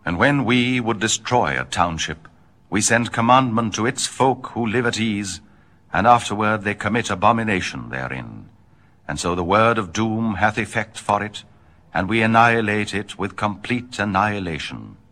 And when we would destroy a township, we send commandment to its folk who live at ease, and afterward they commit abomination therein. And so the word of doom hath effect for it, and we annihilate it with complete annihilation.